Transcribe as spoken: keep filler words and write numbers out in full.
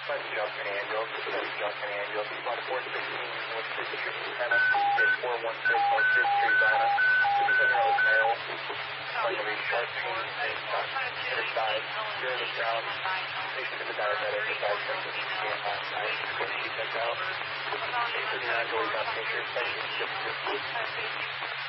That's Justin Angels. That's Justin Angels. About four sixteen North Fifth Street, Savannah. It's four one six North Fifth Street, Savannah. fifty-seven-year-old male. Going to be sharp pain and stuff. In his side. Zero to ground. Patient is a diabetic. The diagnosis was scan last night. When she checked out. Patient is not going down pictures. Patient is just